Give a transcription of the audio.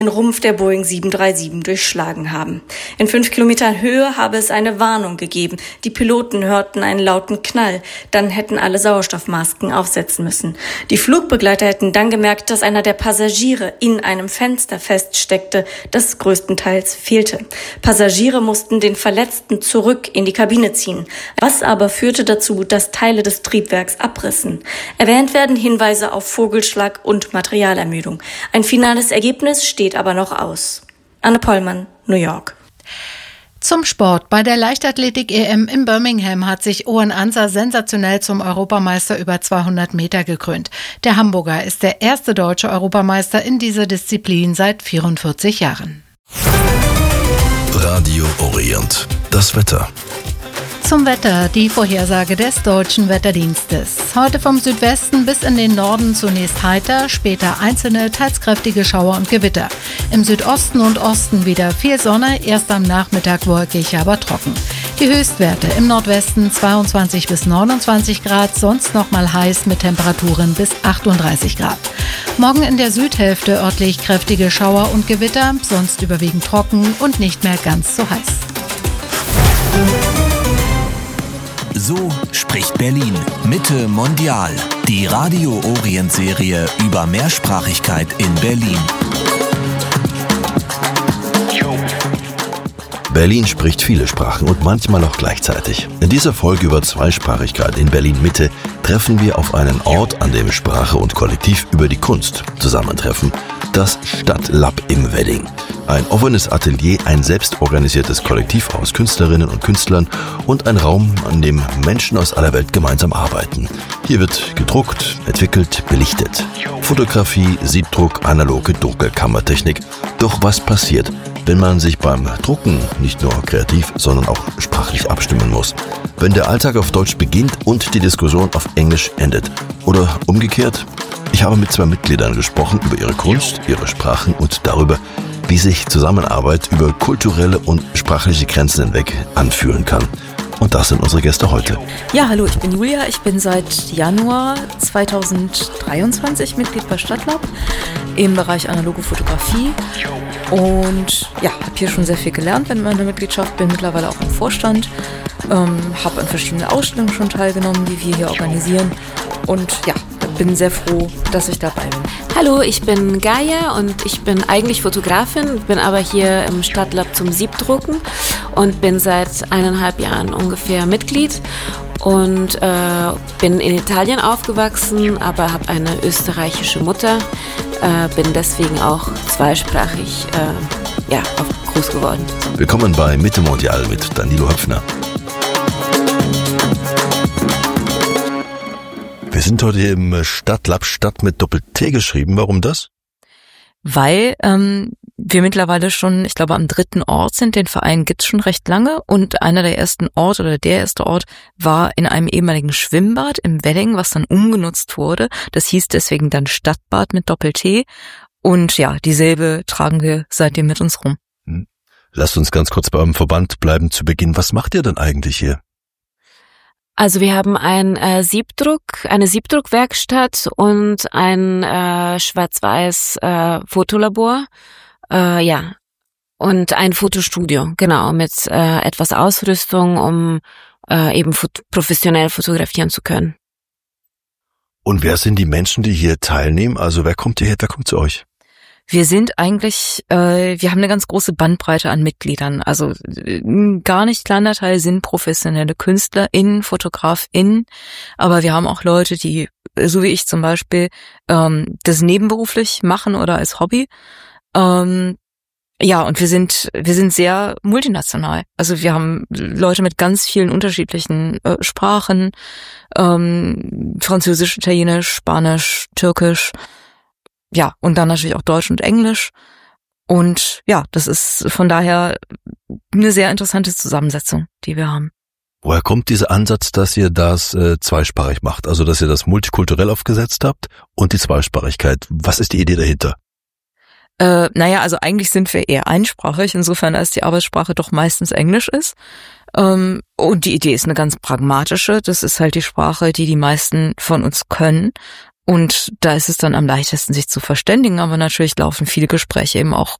den Rumpf der Boeing 737 durchschlagen haben. In 5 Kilometern Höhe habe es eine Warnung gegeben. Die Piloten hörten einen lauten Knall. Dann hätten alle Sauerstoffmasken aufsetzen müssen. Die Flugbegleiter hätten dann gemerkt, dass einer der Passagiere in einem Fenster feststeckte, das größtenteils fehlte. Passagiere mussten den Verletzten zurück in die Kabine ziehen. Was aber führte dazu, dass Teile des Triebwerks abrissen. Erwähnt werden Hinweise auf Vogelschlag und Materialermüdung. Ein finales Ergebnis steht aber noch aus. Anne Pollmann, New York. Zum Sport. Bei der Leichtathletik-EM in Birmingham hat sich Owen Anser sensationell zum Europameister über 200 Meter gekrönt. Der Hamburger ist der erste deutsche Europameister in dieser Disziplin seit 44 Jahren. Radio Orient. Das Wetter. Zum Wetter, die Vorhersage des Deutschen Wetterdienstes. Heute vom Südwesten bis in den Norden zunächst heiter, später einzelne, teils kräftige Schauer und Gewitter. Im Südosten und Osten wieder viel Sonne, erst am Nachmittag wolkig, aber trocken. Die Höchstwerte im Nordwesten 22 bis 29 Grad, sonst nochmal heiß mit Temperaturen bis 38 Grad. Morgen in der Südhälfte örtlich kräftige Schauer und Gewitter, sonst überwiegend trocken und nicht mehr ganz so heiß. So spricht Berlin. Mitte mondial. Die Radio Orient Serie über Mehrsprachigkeit in Berlin. Berlin spricht viele Sprachen und manchmal auch gleichzeitig. In dieser Folge über Zweisprachigkeit in Berlin-Mitte treffen wir auf einen Ort, an dem Sprache und Kollektiv über die Kunst zusammentreffen. Das Stadtlab im Wedding. Ein offenes Atelier, ein selbstorganisiertes Kollektiv aus Künstlerinnen und Künstlern und ein Raum, an dem Menschen aus aller Welt gemeinsam arbeiten. Hier wird gedruckt, entwickelt, belichtet. Fotografie, Siebdruck, analoge Dunkelkammertechnik. Doch was passiert, wenn man sich beim Drucken nicht nur kreativ, sondern auch sprachlich abstimmen muss? Wenn der Alltag auf Deutsch beginnt und die Diskussion auf Englisch endet? Oder umgekehrt? Ich habe mit 2 Mitgliedern gesprochen über ihre Kunst, ihre Sprachen und darüber, wie sich Zusammenarbeit über kulturelle und sprachliche Grenzen hinweg anfühlen kann. Und das sind unsere Gäste heute. Ja, hallo, ich bin Julia. Ich bin seit Januar 2023 Mitglied bei Stadtlab im Bereich analoge Fotografie. Und ja, habe hier schon sehr viel gelernt während meiner Mitgliedschaft, bin mittlerweile auch im Vorstand, habe an verschiedenen Ausstellungen schon teilgenommen, die wir hier organisieren. Und ja, bin sehr froh, dass ich dabei bin. Hallo, ich bin Gaia und ich bin eigentlich Fotografin, bin aber hier im Stadtlab zum Siebdrucken und bin seit 1,5 Jahren ungefähr Mitglied und bin in Italien aufgewachsen, aber habe eine österreichische Mutter, bin deswegen auch zweisprachig groß geworden. Willkommen bei Mitte Mondial mit Danilo Höpfner. Wir sind heute im Stadtlab, Stadt mit Doppel-T geschrieben. Warum das? Weil wir mittlerweile schon, ich glaube, am 3. Ort sind. Den Verein gibt's schon recht lange. Und einer der ersten Orte oder der erste Ort war in einem ehemaligen Schwimmbad im Wedding, was dann umgenutzt wurde. Das hieß deswegen dann Stadtbad mit Doppel-T. Und ja, dieselbe tragen wir seitdem mit uns rum. Lasst uns ganz kurz beim Verband bleiben zu Beginn. Was macht ihr denn eigentlich hier? Also wir haben eine Siebdruckwerkstatt und ein schwarz-weiß Fotolabor, und ein Fotostudio, genau, mit etwas Ausrüstung, um eben professionell fotografieren zu können. Und wer sind die Menschen, die hier teilnehmen? Also wer kommt hierher, wer kommt zu euch? Wir sind eigentlich, wir haben eine ganz große Bandbreite an Mitgliedern. Also gar nicht kleiner Teil sind professionelle KünstlerInnen, FotografInnen, aber wir haben auch Leute, die, so wie ich zum Beispiel, das nebenberuflich machen oder als Hobby. Und wir sind sehr multinational. Also wir haben Leute mit ganz vielen unterschiedlichen Sprachen, Französisch, Italienisch, Spanisch, Türkisch. Ja, und dann natürlich auch Deutsch und Englisch. Und ja, das ist von daher eine sehr interessante Zusammensetzung, die wir haben. Woher kommt dieser Ansatz, dass ihr das zweisprachig macht? Also, dass ihr das multikulturell aufgesetzt habt und die Zweisprachigkeit. Was ist die Idee dahinter? Also eigentlich sind wir eher einsprachig, insofern als die Arbeitssprache doch meistens Englisch ist. Und die Idee ist eine ganz pragmatische. Das ist halt die Sprache, die die meisten von uns können. Und da ist es dann am leichtesten, sich zu verständigen. Aber natürlich laufen viele Gespräche eben auch